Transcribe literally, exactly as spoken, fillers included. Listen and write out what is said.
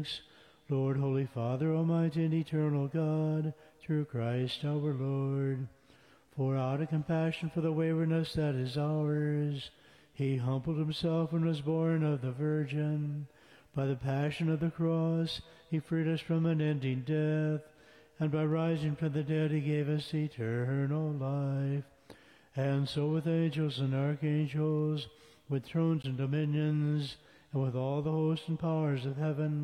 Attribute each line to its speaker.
Speaker 1: thanks. Lord, Holy Father, Almighty and Eternal God, through Christ our Lord, for out of compassion for the waywardness that is ours, he humbled himself and was born of the Virgin. By the passion of the cross, he freed us from unending death, and by rising from the dead, he gave us eternal life. And so with angels and archangels, with thrones and dominions, and with all the hosts and powers of heaven